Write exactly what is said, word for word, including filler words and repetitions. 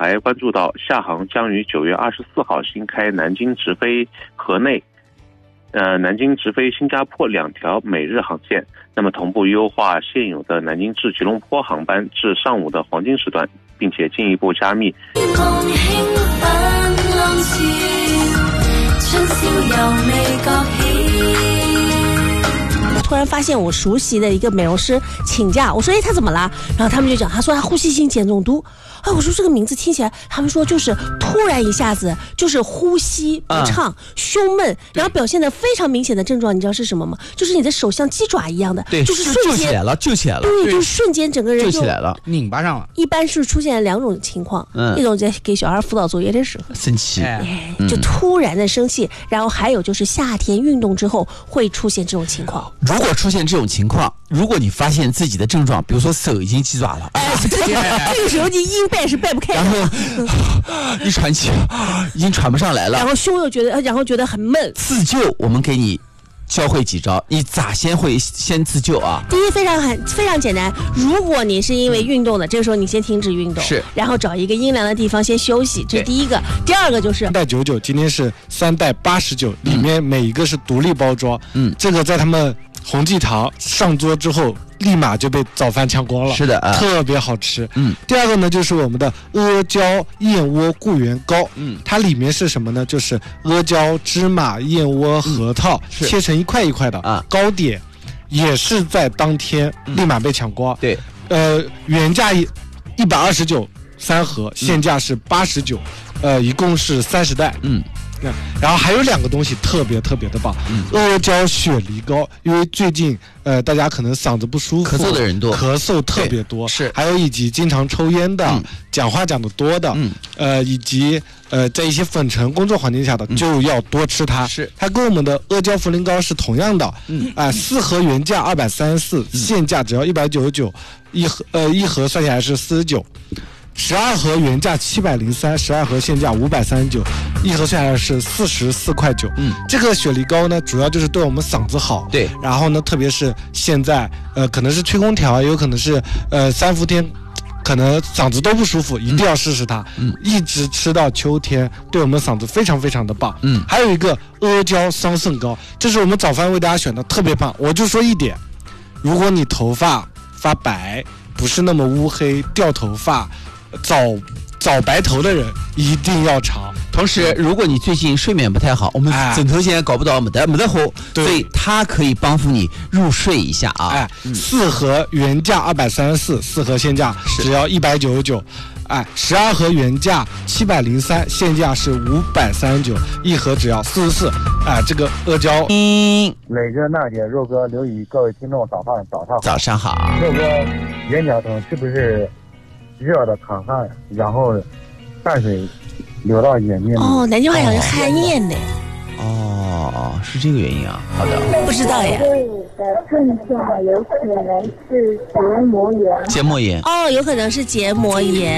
还关注到厦航将于九月二十四号新开南京直飞河内、呃南京直飞新加坡两条每日航线，那么同步优化现有的南京至吉隆坡航班至上午的黄金时段，并且进一步加密。 突然发现我熟悉的一个美容师请假，我说哎他怎么了？然后他们就讲，他说他呼吸性碱中毒。哎，我说这个名字听起来，他们说就是突然一下子就是呼吸不畅、啊、胸闷，然后表现的非常明显的症状，你知道是什么吗？就是你的手像鸡爪一样的， 对， 就是瞬间就起来了，就起来了， 对，就是瞬间整个人就, 就起来了， 拧巴上了。 一般是出现两种情况，嗯，一种在给小孩辅导作业的时候生气， 哎，就突然的生气，然后还有就是夏天运动之后会出现这种情况。 如果出现这种情况，如果你发现自己的症状，比如说手已经鸡爪了， 哎，这个时候你硬掰是掰不开的， 然后一喘气，已经喘不上来了， 然后胸又觉得，然后觉得很闷。 自救，我们给你教会几招，你咋先会先自救啊？ 第一，非常很非常简单，如果你是因为运动的，这个时候你先停止运动， 是，然后找一个阴凉的地方先休息，这是第一个。第二个就是三代九九，今天是三代八十九，里面每一个是独立包装，嗯，这个在他们红记堂上桌之后，立马就被早饭抢光了， 是的，啊、 特别好吃。 嗯， 第二个呢，就是我们的阿胶燕窝固元膏， 嗯， 它里面是什么呢？就是阿胶、芝麻、燕窝、核桃、嗯、切成一块一块的啊，糕点也是在当天立马被抢光。 嗯、对， 呃，原价一一百二十九三盒，现价是八十九，呃，一共是三十袋。 嗯。 然后还有两个东西特别特别的棒，嗯、阿胶雪梨膏，因为最近呃大家可能嗓子不舒服， 咳嗽的人多， 咳嗽特别多， 是， 还有以及经常抽烟的、嗯、讲话讲得多的， 嗯、 呃以及呃在一些粉尘工作环境下的、嗯、就要多吃它。 是， 它跟我们的阿胶茯苓膏是同样的， 嗯啊、呃，四盒原价二百三十四，现价只要一百九十九，一盒呃一盒算下来是四十九。十二盒原价七百零三，十二盒现价五百三十九，一盒算下来是四十四块九。 嗯， 这个雪梨膏呢，主要就是对我们嗓子好。 对， 然后呢，特别是现在，呃，可能是吹空调，也有可能是呃三伏天，可能嗓子都不舒服，一定要试试它。 嗯， 一直吃到秋天，对我们嗓子非常非常的棒。 嗯， 还有一个阿胶桑葚膏，这是我们早饭为大家选的，特别棒。我就说一点，如果你头发发白，不是那么乌黑，掉头发。早早白头的人一定要尝。 同时，如果你最近睡眠不太好，我们枕头现在搞不到，没得没得喝，所以它可以帮助你入睡一下啊。 哎，嗯、四盒原价二百三十四，四盒现价只要一百九十九。哎，十二盒原价七百零三，现价是五百三十九，一盒只要四十四。哎，这个阿胶。 嗯， 磊哥、娜姐、肉哥、刘宇，各位听众，早上早上好。 早上好。 肉哥，眼角疼是不是热的淌汗，然后汗水流到眼睛里？ 哦，南京话讲是汗液呢。 哦，是这个原因啊。好的， 不知道呀。 对的症状有可能是结膜炎。 结膜炎。 哦，有可能是结膜炎。